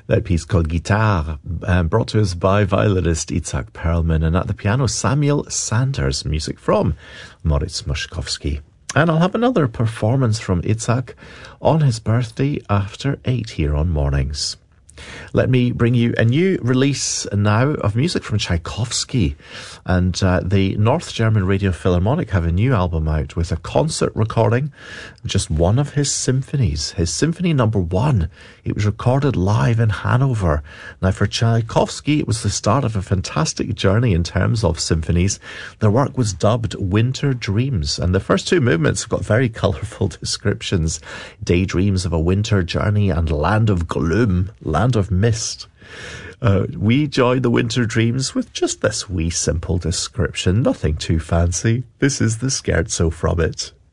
That piece called Guitar, brought to us by violinist Itzhak Perlman, and at the piano Samuel Sanders, music from Moritz Moszkowski. And I'll have another performance from Itzhak on his birthday after 8 here on Mornings. Let me bring you a new release now of music from Tchaikovsky. And the North German Radio Philharmonic have a new album out with a concert recording of just one of his symphonies. His Symphony Number 1. It was recorded live in Hanover. Now for Tchaikovsky, it was the start of a fantastic journey in terms of symphonies. Their work was dubbed Winter Dreams, and the first two movements have got very colourful descriptions. Daydreams of a winter journey and land of gloom, land of mist. We join the winter dreams with just this wee simple description, nothing too fancy. This is the scherzo from it.